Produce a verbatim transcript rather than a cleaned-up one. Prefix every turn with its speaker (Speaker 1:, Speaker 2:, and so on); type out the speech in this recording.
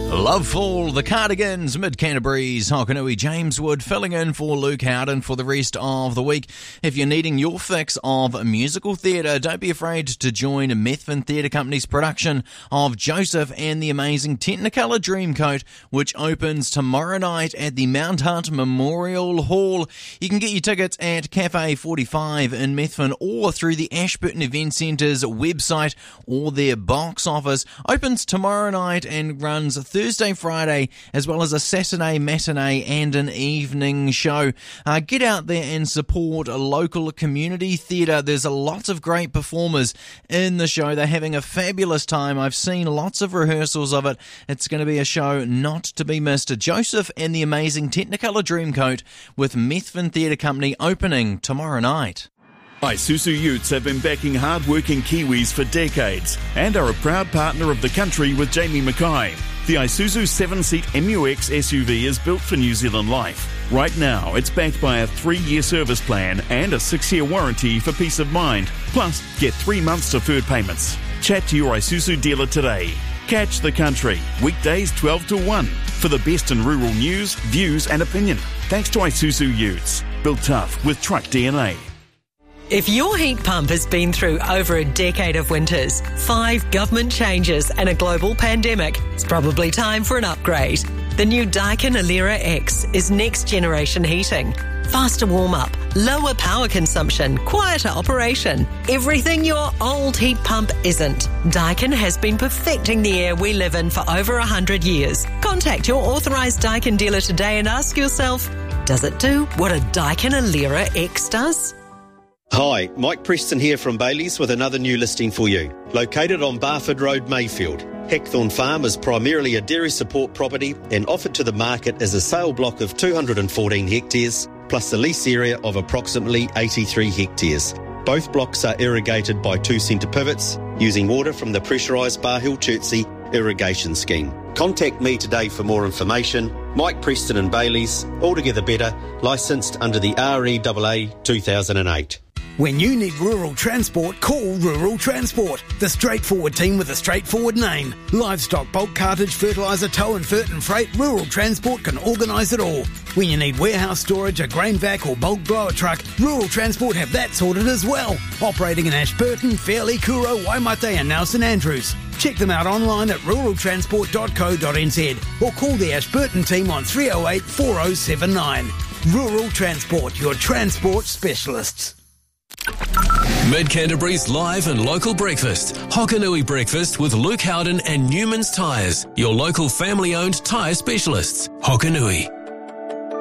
Speaker 1: Loveful, the Cardigans, Mid-Canterbury's Hokanui, James Wood filling in for Luke Howden for the rest of the week. If you're needing your fix of musical theatre, don't be afraid to join Methven Theatre Company's production of Joseph and the Amazing Technicolor Dreamcoat, which opens tomorrow night at the Mount Hunt Memorial Hall. You can get your tickets at Cafe forty-five in Methven or through the Ashburton Event Centre's website or their box office. Opens tomorrow night and runs Thursday, Friday, as well as a Saturday matinee and an evening show. Uh, get out there and support a local community theatre. There's a lot of great performers in the show. They're having a fabulous time. I've seen lots of rehearsals of it. It's going to be a show not to be missed. Joseph and the Amazing Technicolor Dreamcoat with Methven Theatre Company opening tomorrow night.
Speaker 2: Isuzu Utes have been backing hard-working Kiwis for decades and are a proud partner of the country with Jamie Mackay. The Isuzu seven-seat M U X S U V is built for New Zealand life. Right now, it's backed by a three-year service plan and a six-year warranty for peace of mind. Plus, get three months deferred payments. Chat to your Isuzu dealer today. Catch the country, weekdays twelve to one, for the best in rural news, views and opinion. Thanks to Isuzu Utes. Built tough with truck D N A.
Speaker 3: If your heat pump has been through over a decade of winters, five government changes and a global pandemic, it's probably time for an upgrade. The new Daikin Alera X is next generation heating. Faster warm-up, lower power consumption, quieter operation. Everything your old heat pump isn't. Daikin has been perfecting the air we live in for over one hundred years. Contact your authorised Daikin dealer today and ask yourself, does it do what a Daikin Alera X does?
Speaker 4: Hi, Mike Preston here from Bailey's with another new listing for you. Located on Barford Road, Mayfield, Hackthorn Farm is primarily a dairy support property and offered to the market as a sale block of two hundred fourteen hectares, plus a lease area of approximately eighty-three hectares. Both blocks are irrigated by two centre pivots, using water from the pressurised Bar Hill Chertsey irrigation scheme. Contact me today for more information. Mike Preston and Bailey's, altogether better, licensed under the R E A A two thousand eight.
Speaker 5: When you need rural transport, call Rural Transport, the straightforward team with a straightforward name. Livestock, bulk cartage, fertiliser, tow and fert and freight, Rural Transport can organise it all. When you need warehouse storage, a grain vac or bulk blower truck, Rural Transport have that sorted as well. Operating in Ashburton, Fairleigh, Kuro, Waimate and now St Andrews. Check them out online at rural transport dot co dot n z or call the Ashburton team on three oh eight, four oh seven nine. Rural Transport, your transport specialists.
Speaker 6: Mid-Canterbury's live and local breakfast. Hokanui Breakfast with Luke Howden and Newman's Tyres, your local family-owned tyre specialists. Hokanui.